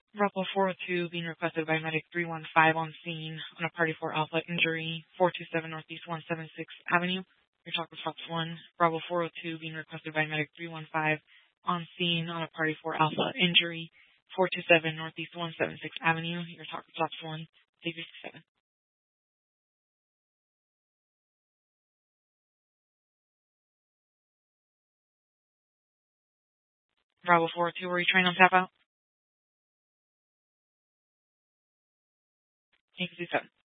Bravo 402 being requested by Medic 315 on scene on a Party 4 Alpha injury, 427 Northeast 176 Avenue. Your talk with Fox 1. Bravo 402 being requested by Medic 315 on scene on a Party 4 Alpha injury, 427 Northeast 176 Avenue. Your talk with Fox 1. C57. Bravo 402, were you trying on tap out? C57.